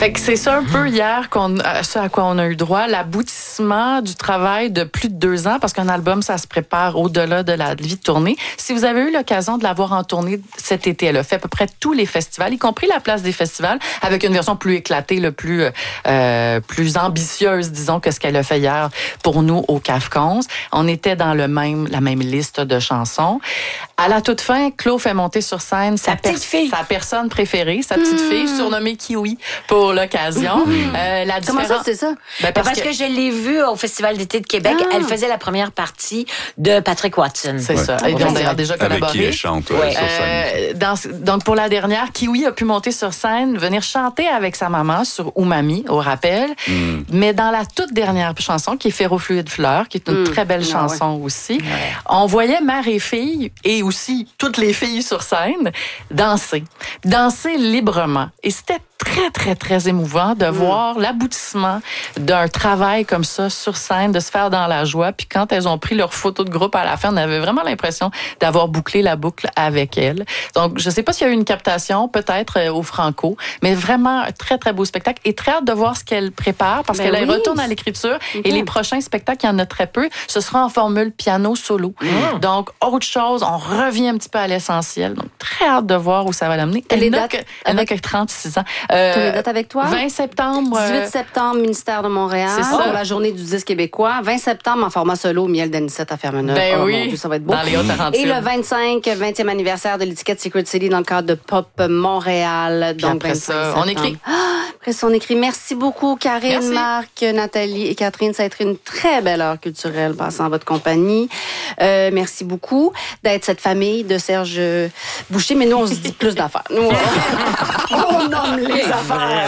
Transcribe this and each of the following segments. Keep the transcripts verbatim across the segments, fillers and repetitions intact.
Fait que c'est ça un peu hier, qu'on, ce à quoi on a eu droit, l'aboutissement du travail de plus de deux ans, parce qu'un album, ça se prépare au-delà de la vie de tournée. Si vous avez eu l'occasion de la voir en tournée cet été, elle a fait à peu près tous les festivals, y compris la place des festivals, avec une version plus éclatée, le plus, euh, plus ambitieuse, disons, que ce qu'elle a fait hier pour nous au C A F onze. On était dans le même, la même liste de chansons. À la toute fin, Claude fait monter sur scène sa, sa petite per- fille. sa personne préférée, sa petite mmh. fille, surnommée Kiwi pour l'occasion. Mmh. Euh, la Comment différence... ça, c'est ça? Ben parce, parce que... que je l'ai vue au Festival d'été de Québec. Ah. Elle faisait la première partie de Patrick Watson. C'est ouais. ça. Ils ont d'ailleurs déjà collaboré. Avec qui elle chante ouais, ouais. sur scène. Euh, dans, donc, pour la dernière, Kiwi a pu monter sur scène, venir chanter avec sa maman sur Umami, au rappel. Mm. Mais dans la toute dernière chanson, qui est Ferrofluide Fleur, qui est une mm. très belle ah, chanson ouais. aussi, ouais. on voyait mère et fille, et aussi toutes les filles sur scène, danser. Danser librement. Et c'était très, très, très émouvant de mmh. voir l'aboutissement d'un travail comme ça sur scène, de se faire dans la joie. Puis quand elles ont pris leur photo de groupe à la fin, on avait vraiment l'impression d'avoir bouclé la boucle avec elles. Donc, je sais pas s'il y a eu une captation, peut-être euh, au Franco, mais vraiment un très, très beau spectacle. Et très hâte de voir ce qu'elle prépare, parce ben qu'elle oui. retourne à l'écriture. Mmh. Et les prochains spectacles, il y en a très peu, ce sera en formule piano solo. Mmh. Donc, autre chose, on revient un petit peu à l'essentiel. Donc, très hâte de voir où ça va l'amener. Elle n'a que, avec... que trente-six ans. Euh, tu as les dates avec toi? vingt septembre. dix-huit septembre, Ministère de Montréal. C'est ça. Pour la journée du disque québécois. vingt septembre, en format solo, Miel d'Anicette à Fermeneuve. Ben oh, oui. Mon Dieu, ça va être beau. Dans les Hautes-Laurentides. Et le vingt-cinq, vingtième anniversaire de l'étiquette Secret City dans le cadre de Pop Montréal. Puis donc, après ça, on écrit. Ah, après ça, on écrit. Merci beaucoup, Karine, Merci. Marc, Nathalie et Catherine. Ça a été une très belle heure culturelle passant en votre compagnie. Euh, merci beaucoup d'être cette famille de Serge Boucher. Mais nous, on se dit plus d'affaires. Nous, on, on nomme les affaires.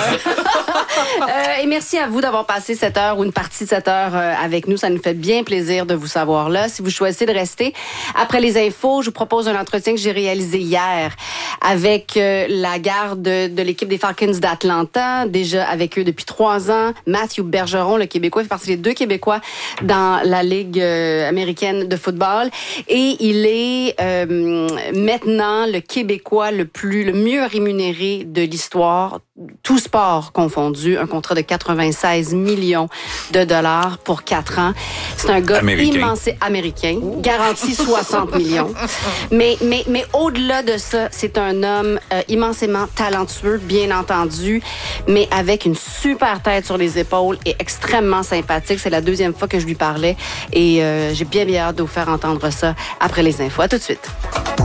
euh, et merci à vous d'avoir passé cette heure ou une partie de cette heure euh, avec nous. Ça nous fait bien plaisir de vous savoir là. Si vous choisissez de rester après les infos, je vous propose un entretien que j'ai réalisé hier avec euh, la garde de, de l'équipe des Falcons d'Atlanta, déjà avec eux depuis trois ans. Matthew Bergeron, le Québécois, fait partie des deux Québécois dans la Ligue euh, américaine de football. Et il est euh, maintenant le Québécois le plus, le mieux rémunéré de l'histoire, tout sport confondu, un contrat de quatre-vingt-seize millions de dollars pour quatre ans. C'est un gars américain. immense, américain, garanti soixante millions. Mais, mais, mais au-delà de ça, c'est un homme euh, immensément talentueux, bien entendu, mais avec une super tête sur les épaules et extrêmement sympathique. C'est la deuxième fois que je lui parlais et euh, j'ai bien bien hâte de vous faire entendre ça après les infos. À tout de suite.